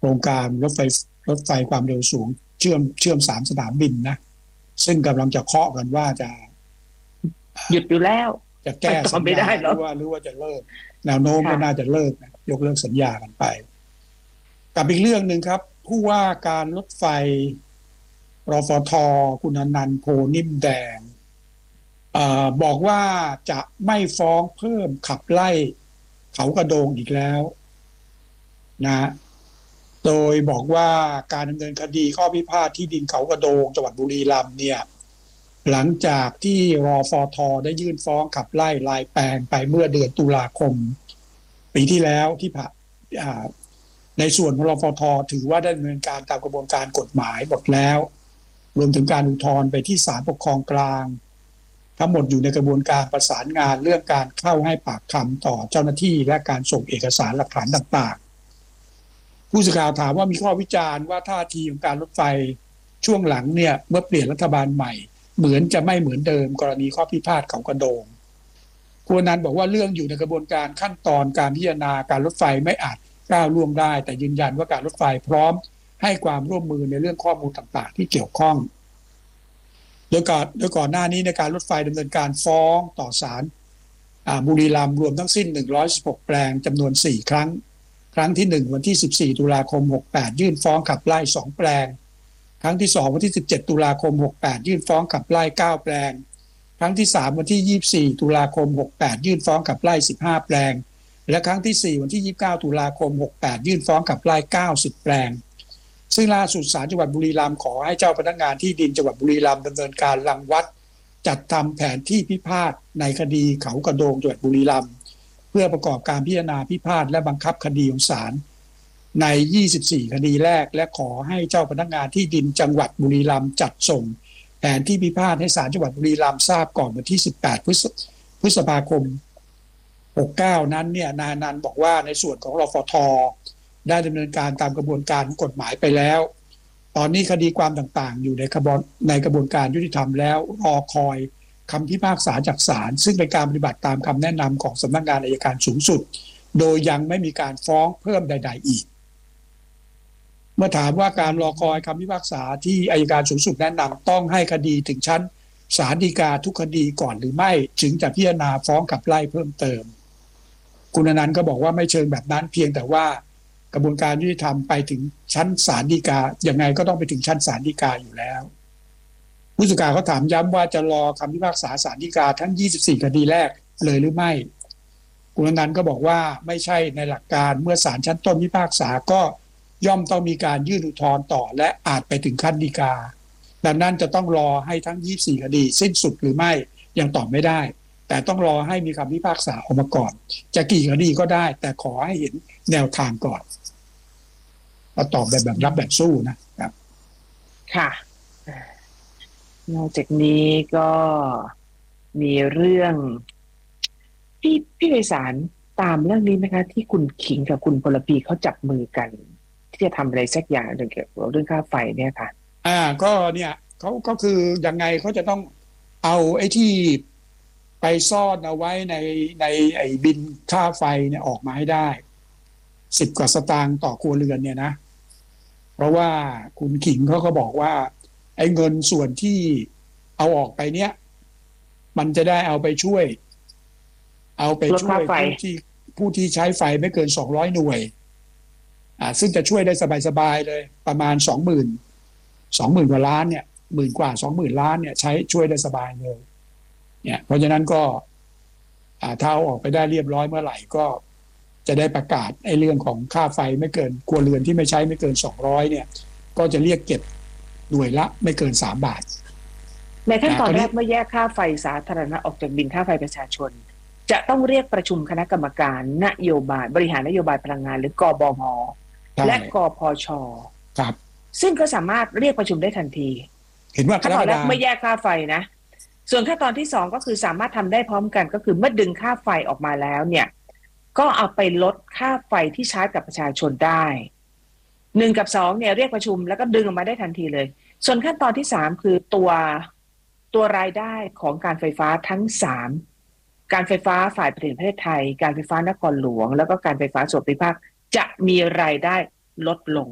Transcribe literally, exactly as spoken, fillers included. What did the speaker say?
รงการรถไฟรถไฟความเร็วสูงเชื่อมเชื่อมสามสนามบินนะซึ่งกำลังจะเคาะกันว่าจะหยุดอยู่แล้วจะแก้สัญญาหรือว่าหรือว่าจะเลิกแนวโน้มก็น่าจะเลิกนะยกเลิกสัญญากันไปกับอีกเรื่องหนึ่งครับผู้ว่าการรถไฟรฟท.คุณอนันต์โพนิ่มแดงเอ่อบอกว่าจะไม่ฟ้องเพิ่มขับไล่เขากระโดงอีกแล้วนะโดยบอกว่าการดำเนินคดีข้อพิพาทที่ดินเขากระโดงจังหวัดบุรีรัมย์เนี่ยหลังจากที่รฟท.ได้ยื่นฟ้องขับไล่ลายแปลงไปเมื่อเดือนตุลาคมปีที่แล้วที่ผ่านในส่วนของรฟท.ถือว่าได้ดำเนินการตามกระบวนการกฎหมายหมดแล้วรวมถึงการอุทธรณ์ไปที่ศาลปกครองกลางทั้งหมดอยู่ในกระบวนการประสานงานเรื่องการเข้าให้ปากคำต่อเจ้าหน้าที่และการส่งเอกสารหลักฐานต่างๆผู้สื่อข่าวถามว่ามีข้อวิจารณ์ว่าท่าทีของการรถไฟช่วงหลังเนี่ยเมื่อเปลี่ยนรัฐบาลใหม่เหมือนจะไม่เหมือนเดิมกรณีข้อพิพาทเขากระโดงคุณอนันต์บอกว่าเรื่องอยู่ในกระบวนการขั้นตอนการพิจารณาการรถไฟไม่อาจก้าวล่วงได้แต่ยืนยันว่าการรถไฟพร้อมให้ความร่วมมือในเรื่องข้อมูลต่างๆที่เกี่ยวข้องโดยก่อนโดยก่อนหน้านี้ในการรถไฟดำเนินการฟ้องต่อศาลบุรีรัมย์รวมทั้งสิ้นหนึ่งร้อยสิบหกแปลงจำนวนสี่ครั้งครั้งที่หนึ่งวันที่สิบสี่ตุลาคมหกแปดยื่นฟ้องขับไล่สองแปลงครั้งที่สองวันที่สิบเจ็ดตุลาคมหกแปดยื่นฟ้องขับไล่เก้าแปลงครั้งที่สามวันที่ยี่สิบสี่ตุลาคมหกแปดยื่นฟ้องขับไล่สิบห้าแปลงและครั้งที่สี่วันที่ยี่สิบเก้าตุลาคมหกแปดยื่นฟ้องขับไล่เก้าสิบแปลงซึ่งล่าสุดศาลจังหวัดบุรีรัมย์ขอให้เจ้าพนักงานที่ดินจังหวัดบุรีรัมย์ดำเนินการรังวัดจัดทำแผนที่พิพาทในคดีเขากระโดงจังหวัดบุรีรัมย์เพื่อประกอบการพิจารณาพิพาทและบังคับคดีของศาลในยี่สิบสี่คดีแรกและขอให้เจ้าพนักงานที่ดินจังหวัดบุรีรัมย์จัดส่งแผนที่พิพาทให้ศาลจังหวัดบุรีรัมย์ทราบก่อนวันที่สิบแปดพฤษภาคมหกเก้านั้นเนี่ยนายอนันต์บอกว่าในส่วนของรฟท.ได้ดำเนินการตามกระบวนการกฎหมายไปแล้วตอนนี้คดีความต่างๆอยู่ในกระบวนในกระบวนการยุติธรรมแล้วรอคอยคำพิพากษาจากศาลซึ่งเป็นการปฏิบัติตามคำแนะนำของสำนักงานอัยการสูงสุดโดยยังไม่มีการฟ้องเพิ่มใดๆอีกเมื่อถามว่าการรอคอยคำพิพากษาที่อัยการสูงสุดแนะนำต้องให้คดีถึงชั้นศาลฎีกาทุกคดีก่อนหรือไม่ถึงจะพิจารณาฟ้องขับไล่เพิ่มเติมคุณอนันต์ก็บอกว่าไม่เชิงแบบนั้นเพียงแต่ว่ากระบวนการยุติธรรมไปถึงชั้นศาลฎีกายังไงก็ต้องไปถึงชั้นศาลฎีกาอยู่แล้วผู้สื่อข่าวเขาถามย้ำว่าจะรอคำพิพากษาศาลฎีกาทั้งยี่สิบสี่คดีแรกเลยหรือไม่คุณอนันต์ก็บอกว่าไม่ใช่ในหลักการเมื่อศาลชั้นต้นพิพากษาก็ย่อมต้องมีการยื่นอุทธรณ์ต่อและอาจไปถึงขั้นฎีกาดังนั้นจะต้องรอให้ทั้งยี่สิบสี่คดีสิ้นสุดหรือไม่ยังตอบไม่ได้แต่ต้องรอให้มีคำพิพากษาออกมาก่อนจะกี่คดีก็ได้แต่ขอให้เห็นแนวทางก่อนเราตอบแบบแบบรับแบบสู้นะครับค่ะนอกจากนี้ก็มีเรื่องพี่พี่ไพศาลตามเรื่องนี้ไหมคะที่คุณขิงกับคุณพลปีเขาจับมือกันที่จะทำอะไรสักอย่างเกี่ยวกับเรื่องค่าไฟเนี่ยค่ะอ่าก็เนี่ยเขาก็คือยังไงเขาจะต้องเอาไอ้ที่ไปซ่อนเอาไว้ในในไอ้บินค่าไฟเนี่ยออกมาให้ได้สิบกว่าสตางค์ต่อครัวเรือนเนี่ยนะเพราะว่าคุณขิงเขาก็บอกว่าไอ้เงินส่วนที่เอาออกไปเนี้ยมันจะได้เอาไปช่วยเอาไปช่วยผู้ที่ผู้ที่ใช้ไฟไม่เกินสองร้อยหน่วยอ่าซึ่งจะช่วยได้สบายๆเลยประมาณ สองหมื่น สองหมื่นกว่าล้านเนี่ยหมื่นกว่า สองหมื่นล้านเนี่ยใช้ช่วยได้สบายเลยเนี่ยเพราะฉะนั้นก็อ่าถ้าเอาออกไปได้เรียบร้อยเมื่อไหร่ก็จะได้ประกาศไอ้เรื่องของค่าไฟไม่เกินครัวเรือนที่ไม่ใช้ไม่เกินสองร้อยเนี่ยก็จะเรียกเก็บหน่วยละไม่เกินสามบาทในขั้นตอนแรกเมื่อแยกค่าไฟสาธารณะออกจากบินค่าไฟประชาชนจะต้องเรียกประชุมคณะกรรมการนโยบายบริหารนโยบายพลังงานหรือกบม.และกพช. ครับซึ่งก็สามารถเรียกประชุมได้ทันทีเห็นว่าขั้นตอนแรกเมื่อแยกค่าไฟนะส่วนขั้นตอนที่สองก็คือสามารถทำได้พร้อมกันก็คือเมื่อดึงค่าไฟออกมาแล้วเนี่ยก็เอาไปลดค่าไฟที่ใช้กับประชาชนได้หนึ่งกับสองเนี่ยเรียกประชุมแล้วก็ดึงออกมาได้ทันทีเลยส่วนขั้นตอนที่สามคือตัวตัวรายได้ของการไฟฟ้าทั้งสามการไฟฟ้าฝ่ายผลิตแห่งประเทศไทยการไฟฟ้านครหลวงแล้วก็การไฟฟ้าส่วนภูมิภาคจะมีรายได้ลดลง